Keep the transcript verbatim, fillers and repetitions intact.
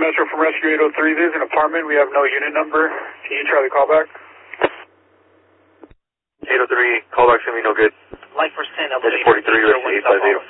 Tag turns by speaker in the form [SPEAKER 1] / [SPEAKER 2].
[SPEAKER 1] Metro from Rescue eight oh three. This is an apartment. We have no unit number. Can you try the callback?
[SPEAKER 2] eight oh three, callback's going to be no good.
[SPEAKER 3] Light percent of
[SPEAKER 2] forty-three, Rescue eight five zero.